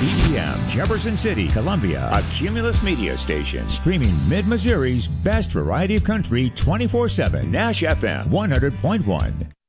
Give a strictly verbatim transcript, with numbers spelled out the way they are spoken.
E D M, Jefferson City, Columbia, a Cumulus media station, streaming Mid-Missouri's best variety of country twenty-four seven, Nash F M one hundred point one.